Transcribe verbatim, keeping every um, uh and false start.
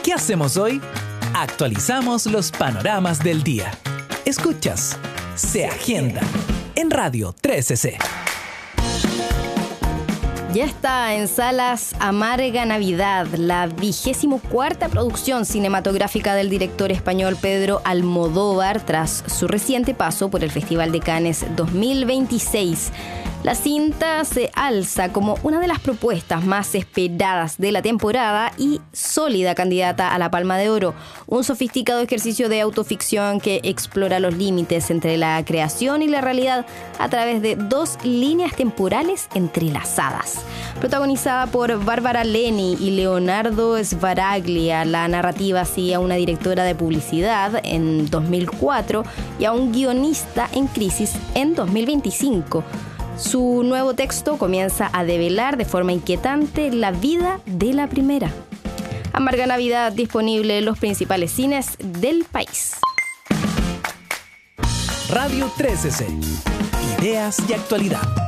¿Qué hacemos hoy? Actualizamos los panoramas del día. Escuchas Se Agenda en Radio trece C. Ya está en salas Amarga Navidad, la vigésimo cuarta producción cinematográfica del director español Pedro Almodóvar tras su reciente paso por el Festival de Cannes dos mil veintiséis. La cinta se alza como una de las propuestas más esperadas de la temporada y sólida candidata a la Palma de Oro, un sofisticado ejercicio de autoficción que explora los límites entre la creación y la realidad a través de dos líneas temporales entrelazadas. Protagonizada por Bárbara Leni y Leonardo Sbaraglia, la narrativa sigue a una directora de publicidad en dos mil cuatro y a un guionista en crisis en dos mil veinticinco. Su nuevo texto comienza a develar de forma inquietante la vida de la primera. Amarga Navidad, disponible en los principales cines del país. Radio trece C. Ideas y actualidad.